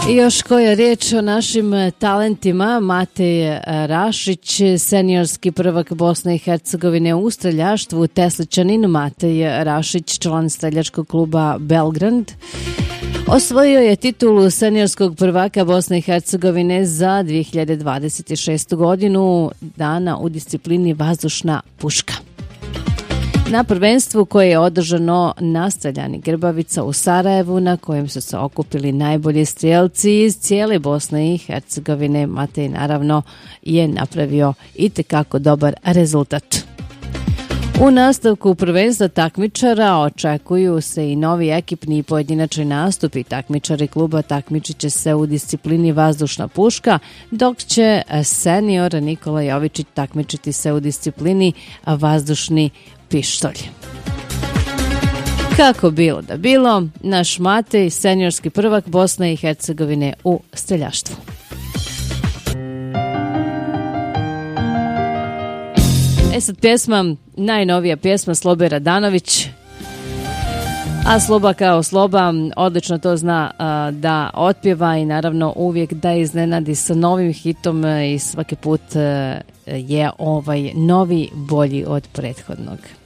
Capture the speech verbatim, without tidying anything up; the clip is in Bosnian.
I još koja riječ o našim talentima. Matej Rašić, seniorski prvak Bosne i Hercegovine u streljaštvu, Tesličanin Matej Rašić, član streljačkog kluba Belgrad, osvojio je titulu seniorskog prvaka Bosne i Hercegovine za dvije hiljade dvadeset šestu godinu, dana u disciplini vazdušna puška. Na prvenstvu koje je održano na Streljani Grbavica u Sarajevu, na kojem su se okupili najbolji strijelci iz cijele Bosne i Hercegovine, Matej naravno je napravio itekako dobar rezultat. U nastavku prvenstva takmičara očekuju se i novi ekipni i pojedinačni nastupi. Takmičari kluba takmičit će se u disciplini vazdušna puška, dok će senior Nikola Jovičić takmičiti se u disciplini vazdušni pištolj. Kako bilo da bilo, naš Matej, seniorski prvak Bosne i Hercegovine u streljaštvu. E sad pjesma, najnovija pjesma Slobe Radanović. A Sloba kao Sloba odlično to zna a, da otpjeva i naravno uvijek da iznenadi sa novim hitom i svaki put a, je ovaj novi bolji od prethodnog.